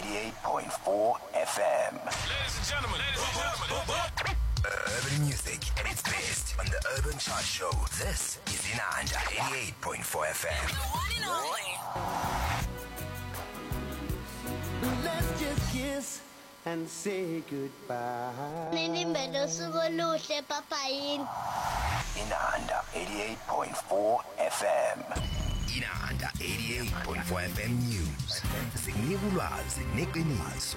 88.4 FM. Ladies and gentlemen. Urban music at its best on the Urban Chart Show. This is Inanda 88.4 FM. The one and only. Let's just kiss and say goodbye. Nilimbelo suku oluhle papayini. Inanda 88.4 FM. Inanda 88.4 FM News. Sinika ulwazi neqiniso.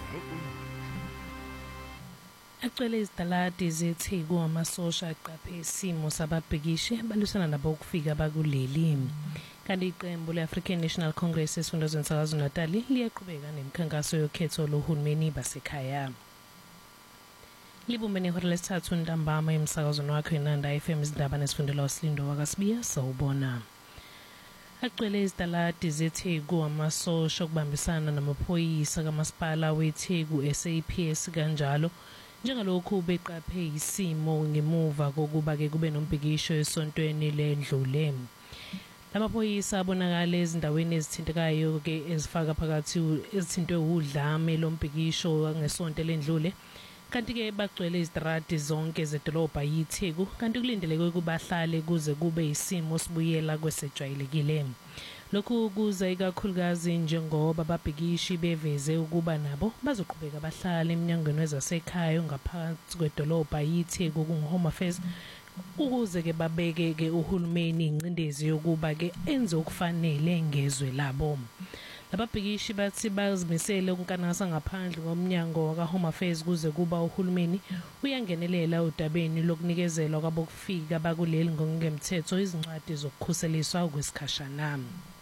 Acwele izidaladi zeTheku amasosha aqaphe isimo sababhekishi balusana nabo ukufika bakuleli. Kanti iqembu le-African National Congress esifundazweni saKwaZulu-Natal liyaqhubeka nemikhankaso yokhetho lohulumeni basekhaya. Libumbene ihora lesithathu ntambama emsakazweni wakhe Inanda FM izindaba nesifundela uSlindo wakasibiya sawubona. Acwele izidaladi zeTheku amasosha okubambisana namaphoyisa kamasipala weTheku SAPS kanjalo njengalokhu beqaphe isimo ngemuva kokuba ke kube nombhikisho esontweni lendlule. Lamaphoyisa abonakala ezindaweni ezithintekayo ke ezifaka phakathi ezithintwe udlame lombhikisho ngesonto lendlule kanti ke bagcwele izidrati zonke zedolobha yiTheku kanti kulindeleke ukuba bahlale kuze kube isimo sibuyela kwesejwayelekile. Lokhu kuza ikakhulukazi njengoba ababhekishi beveze ukuba nabo bazoqhubeka bahlala eminyangweni wezasekhaya ngaphakathi kwedolobha yiTheku kungu-Home Affairs ukuze ke babeke ke uhulumeni incindezi yokuba ke enze okufanele ngezwe labo. Lababhekishi bathi bazimisele ukunkanasa ngaphandle ngomnyango waka-Home Affairs kuze kuba uhulumeni uyangenelela udabeni lokunikezelwa kwabokufika bakuleli ngokungemthetho izincwadi zokukhuseliswa kwesikhashana.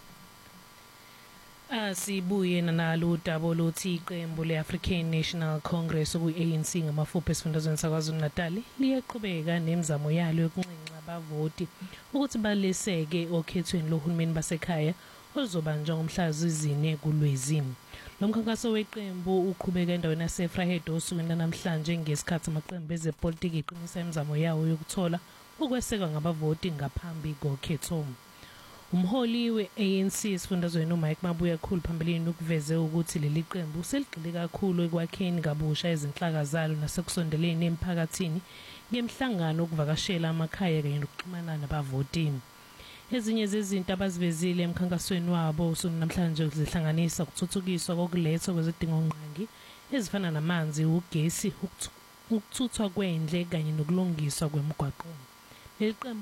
Asibuye nalo udaba lothi iqembu le-African National Congress okuyi-ANC ngamafuphi esifundazweni saKwaZulu-Natal liyaqhubeka nemizamo yalo yokunxenxa abavoti ukuthi baleseke okhethweni lohulumeni basekhaya ozobanjwa ngomhla zizine kuLwezi. Lo mkhankaso weqembu uqhubeka endaweni yaseFrahedo osukwini namhlanje ngesikhathi amaqembu ezepolitiki iqinisa imizamo yawo yokuthola ukwesekwa ngabavoti ngaphambi kokhetho. Umholi we-ANC esifundazweni uMike Mabuya khulu phambilini ukuveze ukuthi leli qembu seligxile kakhulu ekwakheni kabusha izinhlaka zalo nasekusondeleni emphakathini ngemhlangano ukuvakashela amakhaya kanye nokuxhumana nabavoti. Ezinye zezinto abazivezile emkhankasweni wabo namhlanje zihlanganisa ukuthuthukiswa kokulethwa kwezidingongqangi ezifana namanzi, ugesi, ukuthuthwa kwendle kanye nokulungiswa kwemigwaqo. Leli qembu